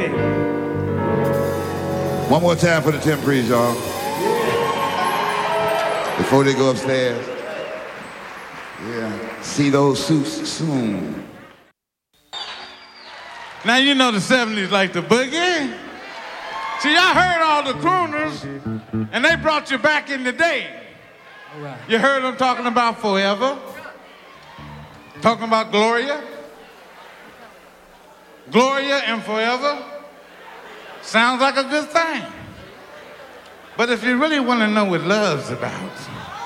day. One more time for the Temprees, y'all. Before they go upstairs. Yeah. See those suits soon. Now you know the 70s like the boogie. See, I heard all the crooners, and they brought you back in the day. All right. You heard them talking about forever, talking about Gloria. Gloria and forever sounds like a good thing. But if you really want to know what love's about,